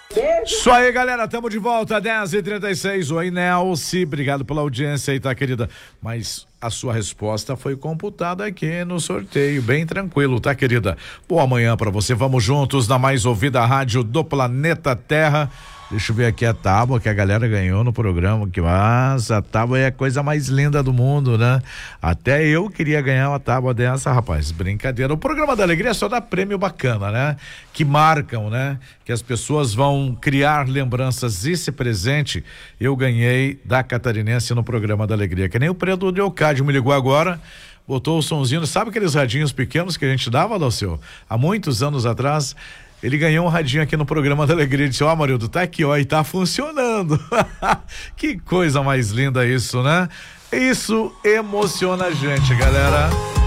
Isso aí, galera, tamo de volta, 10h36. Oi, Nelce, obrigado pela audiência aí, tá, querida? Mas a sua resposta foi computada aqui no sorteio, bem tranquilo, tá, querida? Boa manhã pra você, vamos juntos na mais ouvida rádio do planeta Terra. Deixa eu ver aqui a tábua que a galera ganhou no programa, que massa, a tábua é a coisa mais linda do mundo, né? Até eu queria ganhar uma tábua dessa, rapaz, brincadeira. O programa da Alegria só dá prêmio bacana, né? Que marcam, né? Que as pessoas vão criar lembranças. Esse presente eu ganhei da Catarinense no programa da Alegria, que nem o Pedro Leocádio me ligou agora, botou o sonzinho, sabe aqueles radinhos pequenos que a gente dava, Dalceu? Há muitos anos atrás. Ele ganhou um radinho aqui no programa da Alegria e disse, ó, Marildo, tá aqui, ó, e tá funcionando. Que coisa mais linda isso, né? Isso emociona a gente, galera.